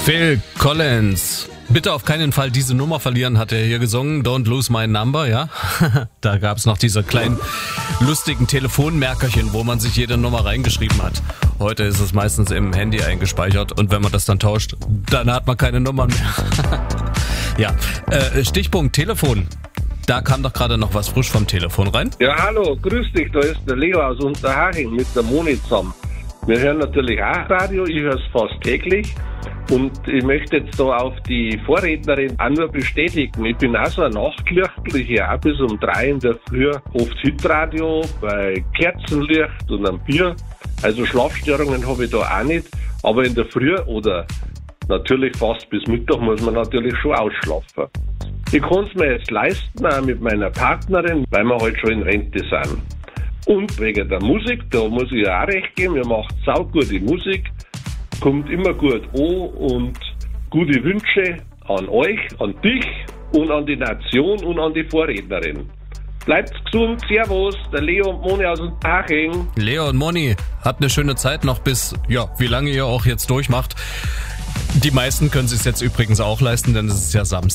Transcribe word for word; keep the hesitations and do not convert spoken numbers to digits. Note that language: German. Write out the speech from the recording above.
Phil Collins. Bitte auf keinen Fall diese Nummer verlieren, hat er hier gesungen. Don't lose my number, ja. Da gab es noch diese kleinen lustigen Telefonmerkerchen, wo man sich jede Nummer reingeschrieben hat. Heute ist es meistens im Handy eingespeichert und wenn man das dann tauscht, dann hat man keine Nummern mehr. Ja, äh, Stichpunkt Telefon. Da kam doch gerade noch was frisch vom Telefon rein. Ja, hallo, grüß dich, da ist der Leo aus Unterhaching mit der Moni zusammen. Wir hören natürlich auch Radio, ich höre es fast täglich. Und ich möchte jetzt da auf die Vorrednerin auch nur bestätigen. Ich bin auch so ein Nachtlüchtel. Ich höre auch bis um drei in der Früh oft Hitradio bei Kerzenlicht und einem Bier. Also Schlafstörungen habe ich da auch nicht. Aber in der Früh oder natürlich fast bis Mittag muss man natürlich schon ausschlafen. Ich kann es mir jetzt leisten, auch mit meiner Partnerin, weil wir halt schon in Rente sind. Und wegen der Musik, da muss ich ja auch recht geben, ihr macht saugute Musik. Kommt immer gut an und gute Wünsche an euch, an dich und an die Nation und an die Vorrednerin. Bleibt gesund, servus, der Leo und Moni aus Unterhaching. Leo und Moni, habt eine schöne Zeit noch bis, ja, wie lange ihr auch jetzt durchmacht. Die meisten können es sich jetzt übrigens auch leisten, denn es ist ja Samstag.